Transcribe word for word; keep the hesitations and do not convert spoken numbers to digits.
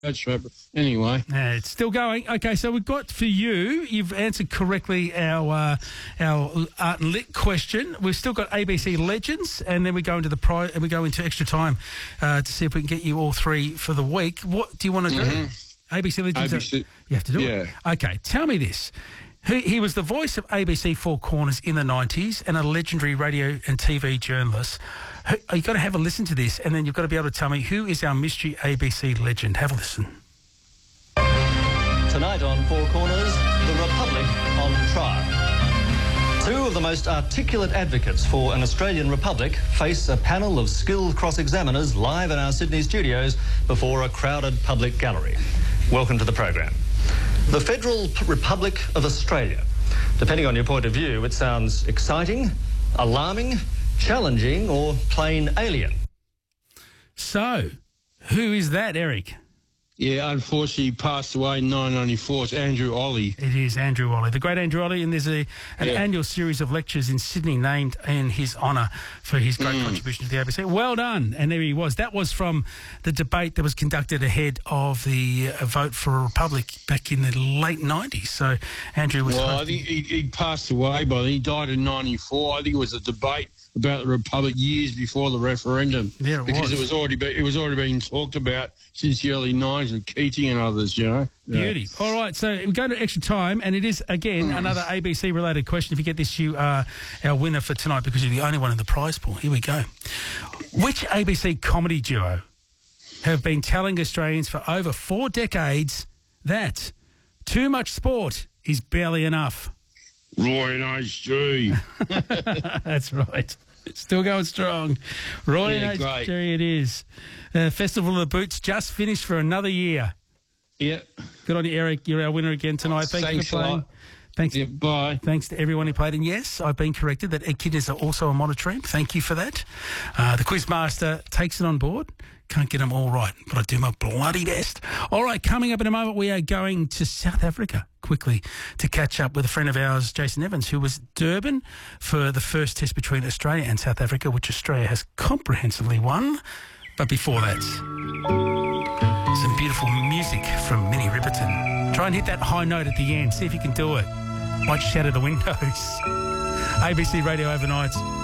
That's right. Anyway. Uh, it's still going. Okay, so we've got for you, you've answered correctly our uh, our art and lit question. We've still got A B C Legends, and then we go into the pri- and we go into extra time uh, to see if we can get you all three for the week. What do you want to do? Mm-hmm. A B C Legends. A B C. You have to do yeah. it. Okay, tell me this. He, he was the voice of A B C Four Corners in the nineties and a legendary radio and T V journalist. You've got to have a listen to this, and then you've got to be able to tell me who is our mystery A B C legend. Have a listen. Tonight on Four Corners, the Republic on trial. Two of the most articulate advocates for an Australian Republic face a panel of skilled cross-examiners live in our Sydney studios before a crowded public gallery. Welcome to the program. The Federal Republic of Australia. Depending on your point of view, it sounds exciting, alarming, challenging, or plain alien. So, who is that, Eric? Yeah, unfortunately, he passed away in nineteen ninety-four. It's Andrew Olley. It is Andrew Olley, the great Andrew Olley, and there's a, an Yeah. annual series of lectures in Sydney named in his honour for his great Mm. contribution to the A B C. Well done. And there he was. That was from the debate that was conducted ahead of the uh, vote for a republic back in the late nineties. So Andrew was... Well, I hosting- think he, he passed away by then. He died in ninety-four. I think it was a debate about the Republic years before the referendum. Yeah, it because was. it was already be, it was already being talked about since the early nineties with Keating and others, you know. Beauty. Yeah. All right, so we go to extra time, and it is, again, another A B C-related question. If you get this, you are our winner for tonight because you're the only one in the prize pool. Here we go. Which A B C comedy duo have been telling Australians for over four decades that too much sport is barely enough? Roy and H G. That's right. Still going strong. Roy Yeah, and great. H G it is. Uh, Festival of the Boots just finished for another year. Yeah. Good on you, Eric. You're our winner again tonight. Thank Thanks you for a playing. lot. Thanks. Yeah, bye. Thanks to everyone who played. And yes, I've been corrected that echidnas are also a monotremes. Thank you for that. Uh, the Quizmaster takes it on board. Can't get them all right, but I do my bloody best. All right, coming up in a moment, we are going to South Africa quickly to catch up with a friend of ours, Jason Evans, who was Durban for the first test between Australia and South Africa, which Australia has comprehensively won. But before that, some beautiful music from Minnie Riperton. Try and hit that high note at the end. See if you can do it. Might shatter the windows. A B C Radio Overnight.